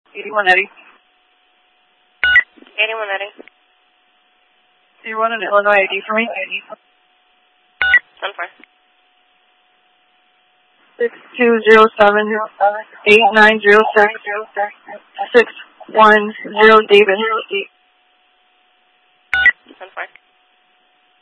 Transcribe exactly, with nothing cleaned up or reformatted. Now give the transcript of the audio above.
eighty-one Eddie. eighty-one Eddie. Do you want an Illinois I D for me? I'm fine. Six two zero seven eight nine zero six six one zero David.